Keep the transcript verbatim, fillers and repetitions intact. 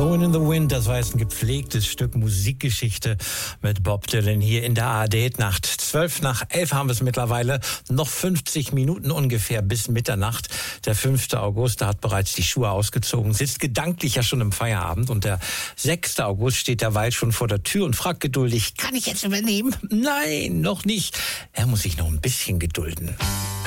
Going in the Wind, das war jetzt ein gepflegtes Stück Musikgeschichte mit Bob Dylan hier in der A R D-Nacht. Zwölf nach elf haben wir es mittlerweile, noch fünfzig Minuten ungefähr bis Mitternacht. Der fünfte August, da hat bereits die Schuhe ausgezogen, sitzt gedanklich ja schon im Feierabend. Und der sechste August steht derweil schon vor der Tür und fragt geduldig, kann ich jetzt übernehmen? Nein, noch nicht. Er muss sich noch ein bisschen gedulden.